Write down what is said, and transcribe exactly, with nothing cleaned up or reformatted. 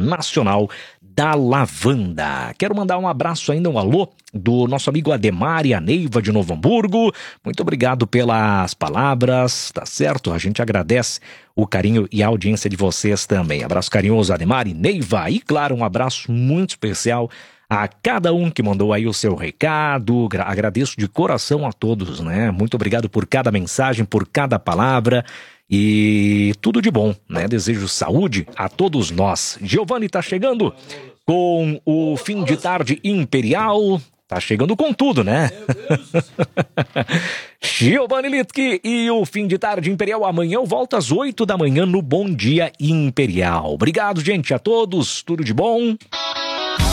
Nacional da Lavanda. Quero mandar um abraço ainda, um alô do nosso amigo Ademar e a Neiva de Novo Hamburgo. Muito obrigado pelas palavras, tá certo? A gente agradece o carinho e a audiência de vocês também. Abraço carinhoso, Ademar e Neiva. E claro, um abraço muito especial a cada um que mandou aí o seu recado. Agradeço de coração a todos, né? Muito obrigado por cada mensagem, por cada palavra. E tudo de bom, né? Desejo saúde a todos nós. Giovanni tá chegando com o fim de tarde imperial. Tá chegando com tudo, né? Giovanni Litke e o fim de tarde imperial. Amanhã eu volto às oito da manhã no Bom Dia Imperial. Obrigado, gente, a todos. Tudo de bom.